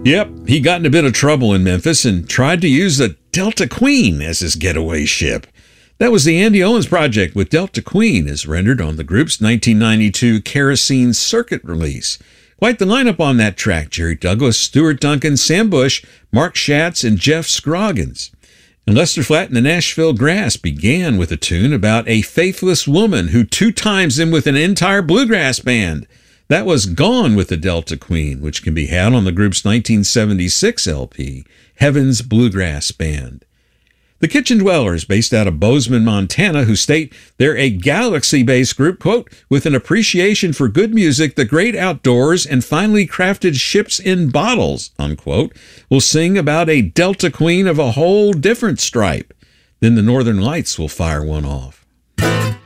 Yep, he got in a bit of trouble in Memphis and tried to use the Delta Queen as his getaway ship. That was the Andy Owens Project with Delta Queen, as rendered on the group's 1992 Kerosene Circuit release. Quite the lineup on that track: Jerry Douglas, Stuart Duncan, Sam Bush, Mark Schatz, and Jeff Scroggins. And Lester Flatt and the Nashville Grass began with a tune about a faithless woman who 2 times in with an entire bluegrass band. That was Gone with the Delta Queen, which can be had on the group's 1976 LP, Heaven's Bluegrass Band. The Kitchen Dwellers, based out of Bozeman, Montana, who state they're a Galaxy-based group, quote, with an appreciation for good music, the great outdoors, and finely crafted ships in bottles, unquote, will sing about a Delta Queen of a whole different stripe. Then the Northern Lights will fire one off.